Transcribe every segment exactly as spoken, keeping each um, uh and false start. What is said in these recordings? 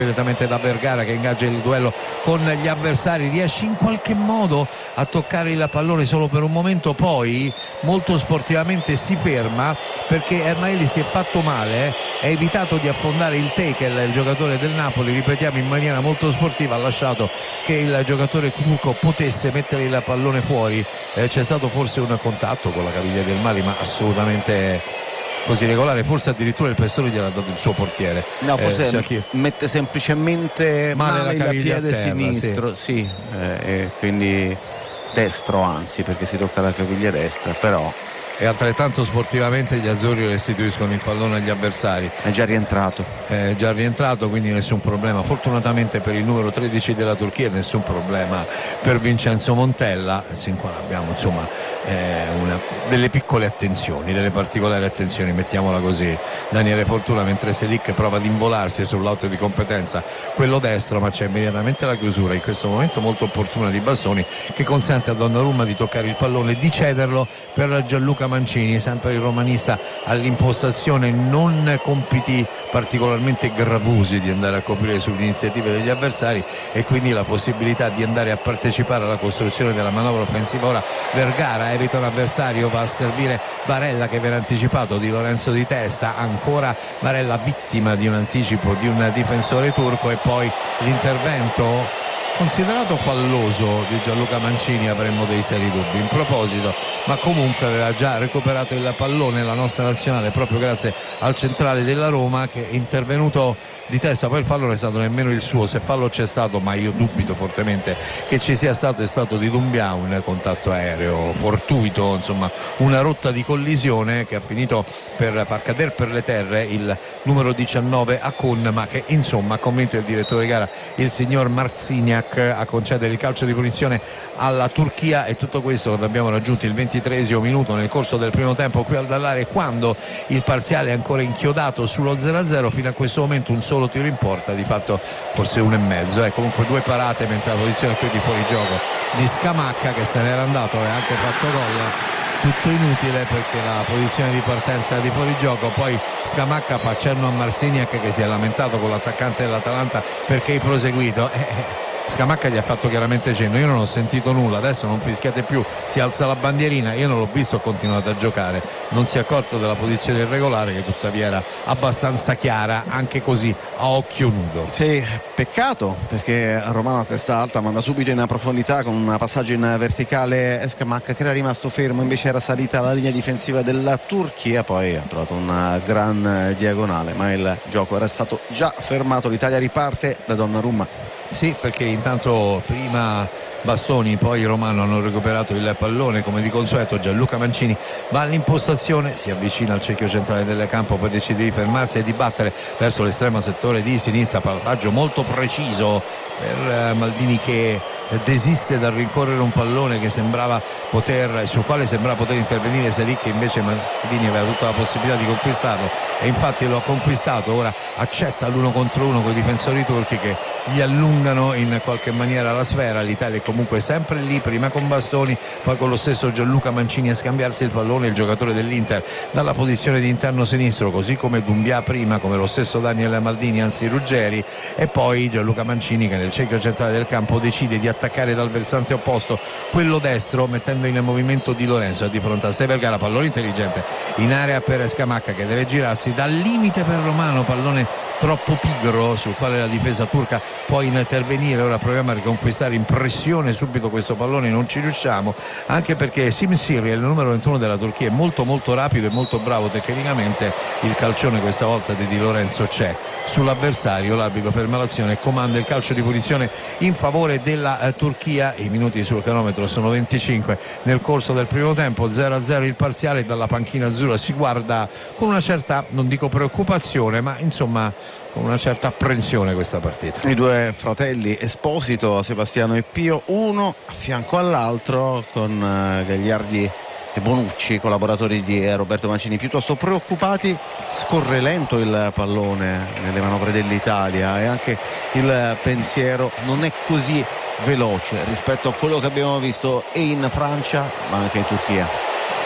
immediatamente da Vergara che ingaggia il duello con gli avversari, riesce in qualche modo a toccare il pallone solo per un momento, poi molto sportivamente si ferma perché Ermaeli si è fatto male, è evitato di affondare il tackle, il giocatore del Napoli, ripetiamo in maniera molto sportiva, ha lasciato che il giocatore turco potesse mettere il pallone fuori, eh, c'è stato forse un contatto con la caviglia del Mali ma assolutamente così regolare, forse addirittura il pestone gliel'ha dato il suo portiere. No, forse eh, chi... mette semplicemente male, male la il piede terra, sinistro, sì, sì eh, e quindi destro anzi, perché si tocca la caviglia destra, però e altrettanto sportivamente gli azzurri restituiscono il pallone agli avversari. È già rientrato. È già rientrato, quindi nessun problema. Fortunatamente per il numero tredici della Turchia nessun problema per Vincenzo Montella. Sin qua abbiamo insomma eh, una, delle piccole attenzioni, delle particolari attenzioni, mettiamola così. Daniele Fortuna, mentre Selic prova ad involarsi sull'auto di competenza, quello destro, ma c'è immediatamente la chiusura in questo momento molto opportuna di Bastoni che consente a Donnarumma di toccare il pallone e di cederlo per Gianluca Mancini, sempre il romanista all'impostazione, non compiti particolarmente gravosi di andare a coprire sulle iniziative degli avversari e quindi la possibilità di andare a partecipare alla costruzione della manovra offensiva. Ora Vergara evita un avversario, va a servire Barella che viene anticipato di Lorenzo Di Testa, ancora Barella vittima di un anticipo di un difensore turco e poi l'intervento considerato falloso di Gianluca Mancini, avremmo dei seri dubbi in proposito, ma comunque aveva già recuperato il pallone la nostra nazionale proprio grazie al centrale della Roma che è intervenuto di testa. Poi il fallo non è stato nemmeno il suo, se fallo c'è stato, ma io dubito fortemente che ci sia stato, è stato di Doumbia, un contatto aereo fortuito, insomma una rotta di collisione che ha finito per far cadere per le terre il numero diciannove Akun, ma che insomma ha convinto il direttore di gara, il signor Marciniak, a concedere il calcio di punizione alla Turchia. E tutto questo quando abbiamo raggiunto il ventitreesimo minuto nel corso del primo tempo qui al Dallare, quando il parziale è ancora inchiodato sullo zero a zero. Fino a questo momento un solo tiro in porta, di fatto forse uno e mezzo, eh. comunque due parate, mentre la posizione qui di fuorigioco di Scamacca che se n'era andato e ha anche fatto gol, tutto inutile perché la posizione di partenza era di fuorigioco. Poi Scamacca fa cenno a Marciniak che si è lamentato con l'attaccante dell'Atalanta perché hai proseguito. eh, Scamacca gli ha fatto chiaramente cenno, io non ho sentito nulla, adesso non fischiate più, si alza la bandierina, io non l'ho visto, ho continuato a giocare, non si è accorto della posizione irregolare che tuttavia era abbastanza chiara anche così a occhio nudo. Sì, peccato perché Romano a testa alta manda subito in profondità con un passaggio in verticale Scamacca che era rimasto fermo, invece era salita la linea difensiva della Turchia, poi ha trovato una gran diagonale ma il gioco era stato già fermato. L'Italia riparte da Donnarumma. Sì, perché intanto prima Bastoni, poi Romano hanno recuperato il pallone come di consueto. Gianluca Mancini va all'impostazione, si avvicina al cerchio centrale del campo, poi decide di fermarsi e di battere verso l'estremo settore di sinistra, passaggio molto preciso per Maldini che desiste dal rincorrere un pallone che sembrava poter, sul quale sembrava poter intervenire Selic, che invece Maldini aveva tutta la possibilità di conquistarlo e infatti lo ha conquistato. Ora accetta l'uno contro uno con i difensori turchi che gli allungano in qualche maniera la sfera. L'Italia è comunque sempre lì, prima con Bastoni, poi con lo stesso Gianluca Mancini a scambiarsi il pallone, il giocatore dell'Inter dalla posizione di interno sinistro, così come Doumbia prima, come lo stesso Daniele Maldini, anzi Ruggeri, e poi Gianluca Mancini che nel cerchio centrale del campo decide di attaccare dal versante opposto, quello destro, mettendo in movimento Di Lorenzo di fronte a sé. Vergara, pallone intelligente in area per Scamacca che deve girarsi dal limite per Romano, pallone troppo pigro sul quale la difesa turca può intervenire. Ora proviamo a riconquistare in pressione subito questo pallone, non ci riusciamo, anche perché Sim Siri, il numero ventuno della Turchia, è molto molto rapido e molto bravo tecnicamente. Il calcione questa volta di Di Lorenzo c'è sull'avversario, l'arbitro ferma l'azione e comanda il calcio di punizione in favore della eh, Turchia. I minuti sul cronometro sono venticinque nel corso del primo tempo, zero a zero il parziale. Dalla panchina azzurra si guarda con una certa, non dico preoccupazione, ma insomma con una certa apprensione questa partita. I due fratelli Esposito, Sebastiano e Pio, uno a fianco all'altro, con uh, Gagliardi e Bonucci, collaboratori di Roberto Mancini, piuttosto preoccupati. Scorre lento il pallone nelle manovre dell'Italia e anche il pensiero non è così veloce rispetto a quello che abbiamo visto e in Francia ma anche in Turchia.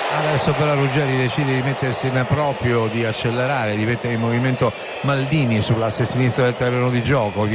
Adesso però Ruggeri decide di mettersi in proprio, di accelerare, di mettere in movimento Maldini sull'asse sinistro del terreno di gioco,